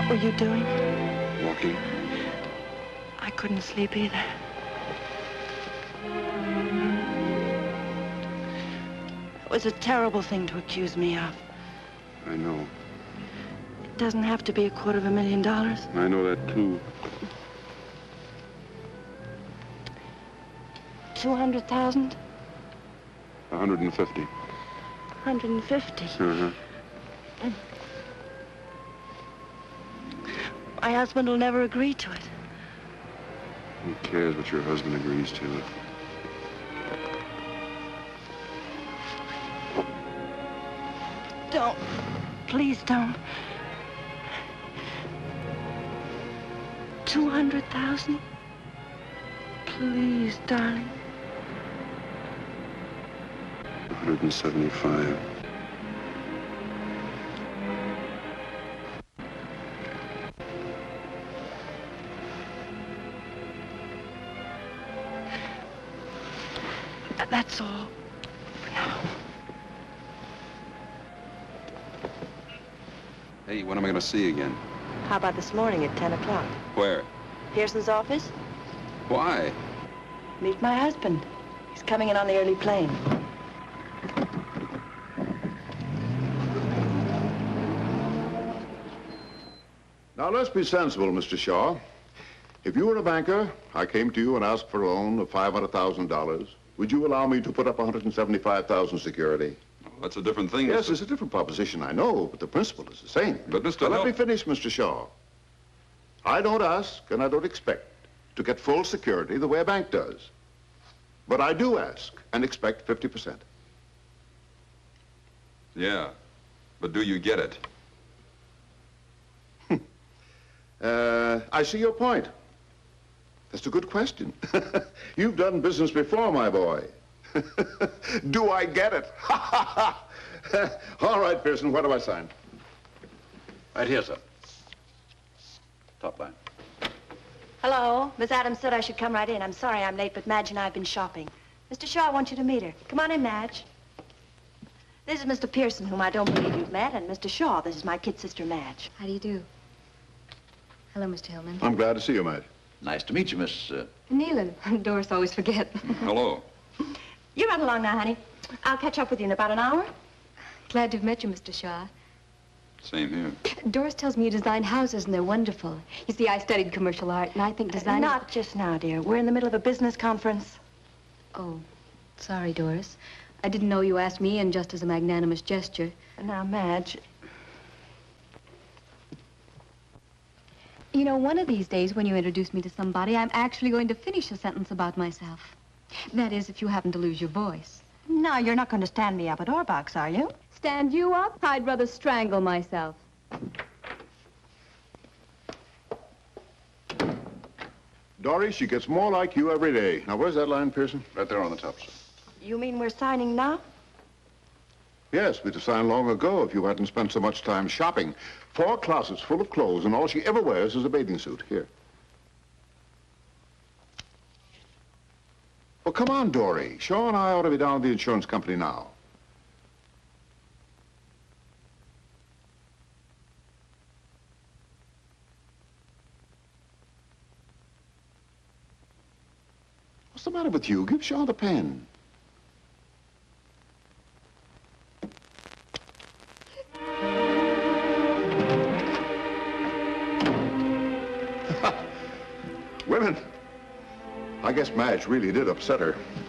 What were you doing? Walking. I couldn't sleep either. It was a terrible thing to accuse me of. I know. It doesn't have to be $250,000. I know that, too. 200,000? 150. 150. Uh-huh. My husband will never agree to it. Who cares what your husband agrees to? Don't. Please don't. 200,000? Please, darling. 175. That's all for now. Hey, when am I going to see you again? How about this morning at 10 o'clock? Where? Pearson's office? Why? Meet my husband. He's coming in on the early plane. Now, let's be sensible, Mr. Shaw. If you were a banker, I came to you and asked for a loan of $500,000, would you allow me to put up 175,000 security? Well, that's a different thing. Yes, it's a different proposition, I know, but the principle is the same. But, Mr. Now, let Hill- me finish, Mr. Shaw. I don't ask and I don't expect to get full security the way a bank does. But I do ask and expect 50%. Yeah, but do you get it? I see your point. That's a good question. You've done business before, my boy. Do I get it? All right, Pearson, what do I sign? Right here, sir. Top line. Hello. Miss Adams said I should come right in. I'm sorry I'm late, but Madge and I have been shopping. Mr. Shaw, I want you to meet her. Come on in, Madge. This is Mr. Pearson, whom I don't believe you've met, and Mr. Shaw, this is my kid sister, Madge. How do you do? Hello, Mr. Hillman. I'm glad to see you, Madge. Nice to meet you, Miss... Nealon. Doris always forget. Hello. You run along now, honey. I'll catch up with you in about an hour. Glad to have met you, Mr. Shaw. Same here. Doris tells me you design houses, and they're wonderful. You see, I studied commercial art, and I think design... Not just now, dear. We're in the middle of a business conference. Oh, sorry, Doris. I didn't know you asked me in just as a magnanimous gesture. Now, Madge... You know, one of these days, when you introduce me to somebody, I'm actually going to finish a sentence about myself. That is, if you happen to lose your voice. No, you're not going to stand me up at Orbach's, are you? Stand you up? I'd rather strangle myself. Dory, she gets more like you every day. Now, where's that line, Pearson? Right there on the top, sir. You mean we're signing now? Yes, we'd have signed long ago if you hadn't spent so much time shopping. 4 closets full of clothes, and all she ever wears is a bathing suit. Here. Well, come on, Dory. Shaw and I ought to be down at the insurance company now. What's the matter with you? Give Shaw the pen. Women. I guess Madge really did upset her.